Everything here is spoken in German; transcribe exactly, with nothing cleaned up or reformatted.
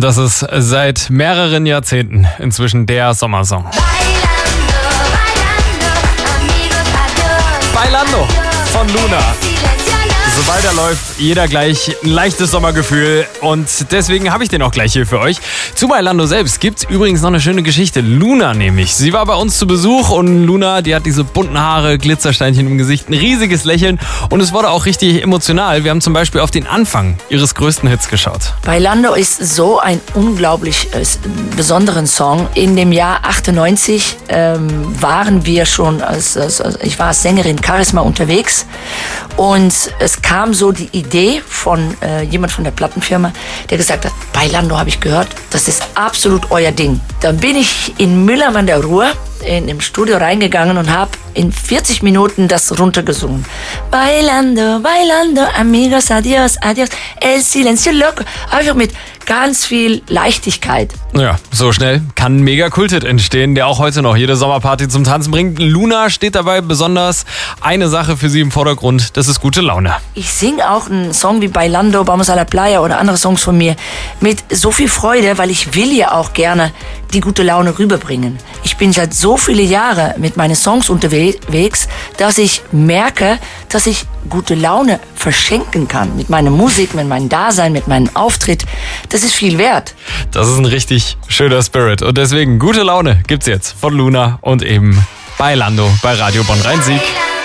das ist seit mehreren Jahrzehnten inzwischen der Sommersong. Bailando von Luna. Sobald er läuft, jeder gleich ein leichtes Sommergefühl und deswegen habe ich den auch gleich hier für euch. Zu Bailando selbst gibt's übrigens noch eine schöne Geschichte. Luna nämlich. Sie war bei uns zu Besuch und Luna, die hat diese bunten Haare, Glitzersteinchen im Gesicht, ein riesiges Lächeln und es wurde auch richtig emotional. Wir haben zum Beispiel auf den Anfang ihres größten Hits geschaut. Bailando ist so ein unglaublich äh, besonderen Song. In dem Jahr achtundneunzig ähm, waren wir schon, als, als, als ich war als Sängerin Charisma unterwegs und es kam so die Idee von äh, jemand von der Plattenfirma, der gesagt hat, Bailando habe ich gehört, das ist absolut euer Ding. Dann bin ich in Mülheim an der Ruhr in dem Studio reingegangen und habe in vierzig Minuten das runtergesungen. Bailando, bailando, amigos, adios, adios, el silencio loco. Einfach mit ganz viel Leichtigkeit. Ja, so schnell kann ein mega Kulthit entstehen, der auch heute noch jede Sommerparty zum Tanzen bringt. Luna steht dabei besonders eine Sache für sie im Vordergrund, das ist gute Laune. Ich singe auch einen Song wie Bailando, Vamos a la Playa oder andere Songs von mir mit so viel Freude, weil ich will ja auch gerne die gute Laune rüberbringen. Ich bin seit so viele Jahre mit meinen Songs unterwegs, dass ich merke, dass ich gute Laune verschenken kann. Mit meiner Musik, mit meinem Dasein, mit meinem Auftritt. Das ist viel wert. Das ist ein richtig schöner Spirit. Und deswegen gute Laune gibt's jetzt von Luna und eben Bailando bei Radio Bonn Rhein-Sieg.